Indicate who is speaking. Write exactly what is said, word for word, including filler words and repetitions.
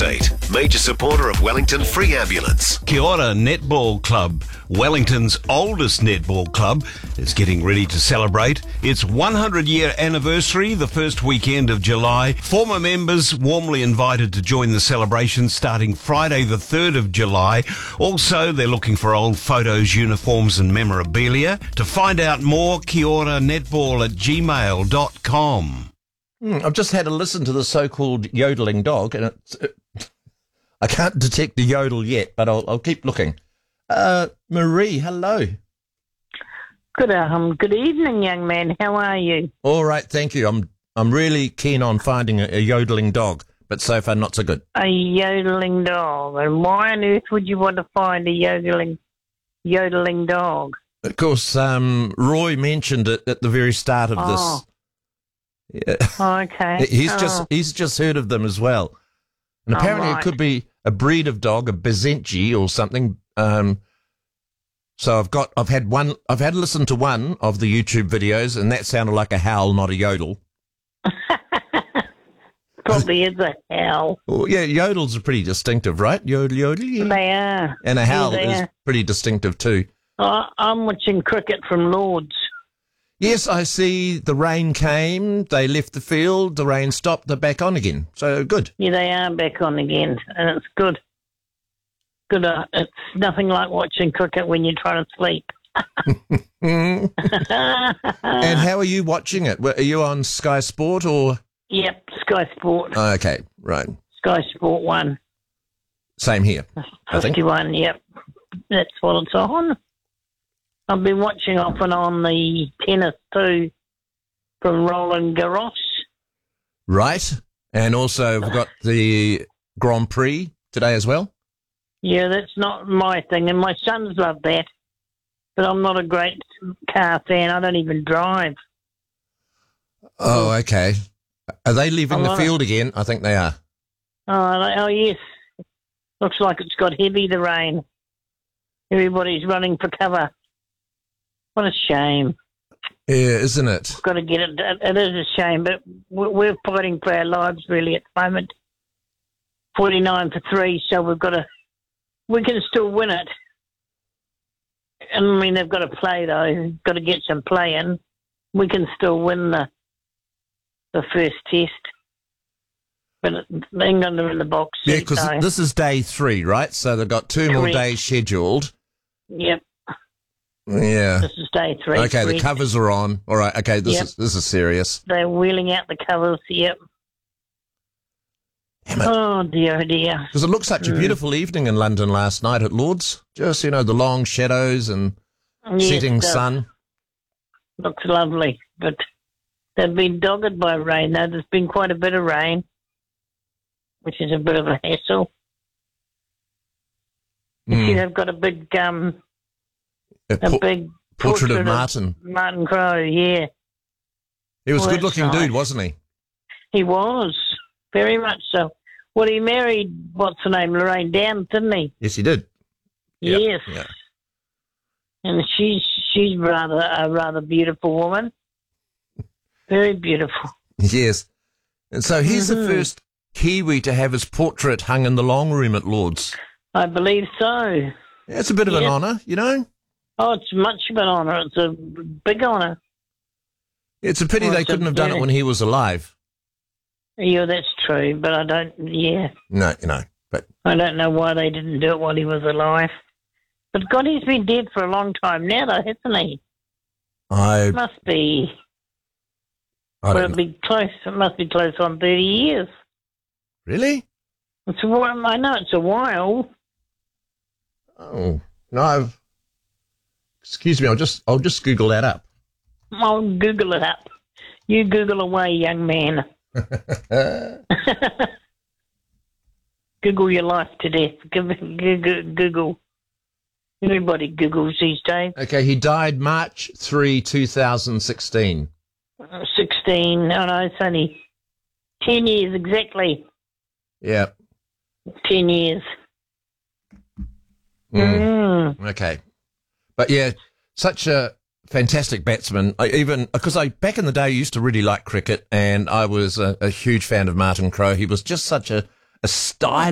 Speaker 1: update. Major supporter of Wellington Free Ambulance.
Speaker 2: Kia ora Netball Club, Wellington's oldest netball club, is getting ready to celebrate its one hundred year anniversary the first weekend of July. Former members warmly invited to join the celebration starting Friday the third of July. Also, they're looking for old photos, uniforms and memorabilia. To find out more, kia ora netball at gmail dot com.
Speaker 3: Mm, I've just had a listen to the so-called yodeling dog, and it's, it, I can't detect the yodel yet, but I'll, I'll keep looking. Uh, Marie, hello.
Speaker 4: Good um, good evening, young man. How are you?
Speaker 3: All right, thank you. I'm I'm really keen on finding a, a yodeling dog, but so far not so good.
Speaker 4: A yodeling dog. And why on earth would you want to find a yodeling yodeling dog?
Speaker 3: Of course, um, Roy mentioned it at the very start of
Speaker 4: Oh.
Speaker 3: this. Yeah.
Speaker 4: Okay.
Speaker 3: He's
Speaker 4: Oh.
Speaker 3: just he's just heard of them as well, and
Speaker 4: Oh,
Speaker 3: apparently
Speaker 4: right.
Speaker 3: it could be a breed of dog, a Basenji or something. Um, so I've got I've had one I've had a listen to one of the YouTube videos, and that sounded like a howl, not a yodel.
Speaker 4: Probably is a howl.
Speaker 3: Well, yeah, yodels are pretty distinctive, right? Yodel, yodel, yeah.
Speaker 4: They are.
Speaker 3: And a howl
Speaker 4: Yeah, they
Speaker 3: is
Speaker 4: are.
Speaker 3: pretty distinctive too.
Speaker 4: I, I'm watching cricket from Lords.
Speaker 3: Yes, I see the rain came, they left the field, the rain stopped, they're back on again. So good.
Speaker 4: Yeah, they are back on again, and it's good. Good. Uh, it's nothing like watching cricket when you're trying to sleep.
Speaker 3: Mm. And how are you watching it? Are you on Sky Sport or?
Speaker 4: Yep, Sky Sport.
Speaker 3: Oh, okay, right.
Speaker 4: Sky Sport one.
Speaker 3: Same here, I think.
Speaker 4: fifty-one, yep. That's what it's on. I've been watching off and on the tennis too from Roland Garros.
Speaker 3: Right. And also we've got the Grand Prix today as well.
Speaker 4: Yeah, that's not my thing, and my sons love that. But I'm not a great car fan. I don't even drive.
Speaker 3: Oh, okay. Are they leaving
Speaker 4: A
Speaker 3: the
Speaker 4: lot of-
Speaker 3: field again? I think they are.
Speaker 4: Oh, like- oh yes. Looks like it's got heavy, the rain. Everybody's running for cover. What a shame.
Speaker 3: Yeah, isn't it?
Speaker 4: Got to get it. It is a shame, but we're we're fighting for our lives really at the moment. forty-nine for three, so we've got to. We can still win it. I mean, they've got to play though. Got to get some play in. We can still win the the first test. But England are in the box.
Speaker 3: Yeah,
Speaker 4: seat,
Speaker 3: because
Speaker 4: so-
Speaker 3: this is day three, right? So they've got two more
Speaker 4: Correct.
Speaker 3: days scheduled.
Speaker 4: Yep,
Speaker 3: Yeah.
Speaker 4: this is day three.
Speaker 3: Okay, the
Speaker 4: correct.
Speaker 3: covers are on. All right. Okay, this
Speaker 4: Yep.
Speaker 3: is this is serious.
Speaker 4: They're wheeling out the covers. Yep.
Speaker 3: Damn it.
Speaker 4: Oh dear, oh dear.
Speaker 3: Because it looked such a
Speaker 4: Mm.
Speaker 3: beautiful evening in London last night at Lord's. Just, you know, the long shadows and
Speaker 4: Yes,
Speaker 3: setting
Speaker 4: it does.
Speaker 3: sun.
Speaker 4: Looks lovely, but they've been dogged by rain. Now, there's been quite a bit of rain, which is a bit of a hassle. You see,
Speaker 3: Mm.
Speaker 4: they've got a big, um,
Speaker 3: A
Speaker 4: a
Speaker 3: por-
Speaker 4: big
Speaker 3: portrait of Martin.
Speaker 4: Martin Crowe. Yeah,
Speaker 3: He was a
Speaker 4: Well,
Speaker 3: good-looking
Speaker 4: that's
Speaker 3: dude,
Speaker 4: nice.
Speaker 3: wasn't he?
Speaker 4: he was very much so. Well, he married what's her name, Lorraine Downs, didn't he?
Speaker 3: Yes, he did. Yep,
Speaker 4: Yes,
Speaker 3: yeah.
Speaker 4: and she's she's rather a rather beautiful woman, very beautiful.
Speaker 3: Yes. And so he's the
Speaker 4: Mhm.
Speaker 3: first Kiwi to have his portrait hung in the long room at Lord's.
Speaker 4: I believe so.
Speaker 3: Yeah, it's a bit of an
Speaker 4: Yeah.
Speaker 3: honour, you know?
Speaker 4: Oh, it's much of an honour. It's a big honour.
Speaker 3: It's a pity
Speaker 4: Well,
Speaker 3: they
Speaker 4: it's a
Speaker 3: couldn't have done it
Speaker 4: very-
Speaker 3: when he was alive.
Speaker 4: Yeah, that's true, but I don't. Yeah,
Speaker 3: No, you know, but
Speaker 4: I don't know why they didn't do it while he was alive. But God, he's been dead for a long time now, though, hasn't he?
Speaker 3: I,
Speaker 4: Must be.
Speaker 3: I
Speaker 4: Well,
Speaker 3: don't
Speaker 4: it'd
Speaker 3: know.
Speaker 4: be close. It must be close on thirty years.
Speaker 3: Really?
Speaker 4: It's a while. I know it's a while.
Speaker 3: Oh, no, I've... Excuse me, I'll just, I'll just Google that up.
Speaker 4: I'll Google it up. You Google away, young man. Google your life to death. Google. Google. Everybody Googles these days.
Speaker 3: Okay, he died March third, two thousand sixteen.
Speaker 4: sixteen. No, no, it's only ten years exactly.
Speaker 3: Yeah.
Speaker 4: ten years.
Speaker 3: Mm.
Speaker 4: Mm.
Speaker 3: Okay. But yeah, such a fantastic batsman. I even, because I, back in the day, used to really like cricket, and I was a, a huge fan of Martin Crowe. He was just such a, a stylish